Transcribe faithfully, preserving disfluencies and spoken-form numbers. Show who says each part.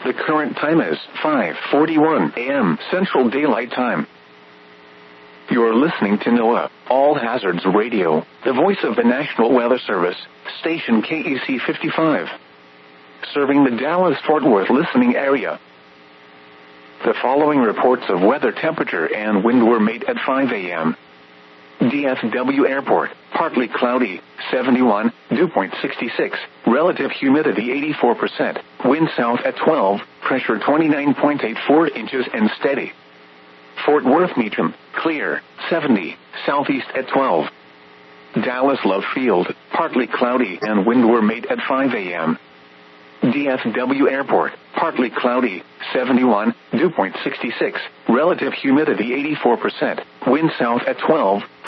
Speaker 1: The current time is five forty-one a m Central Daylight Time. You're listening to NOAA, All Hazards Radio, the voice of the National Weather Service, station K E C fifty-five. Serving the Dallas-Fort Worth listening area. The following reports of weather temperature and wind were made at five a m D F W Airport, partly cloudy, seventy-one, dew point sixty-six, relative humidity eighty-four percent, wind south at twelve, pressure twenty-nine point eight four inches and steady. Fort Worth Meacham, clear, seventy, southeast at twelve. Dallas Love Field, partly cloudy and wind were made at five a m D F W Airport, partly cloudy, seventy-one, dew point sixty-six, relative humidity eighty-four percent, wind south at twelve,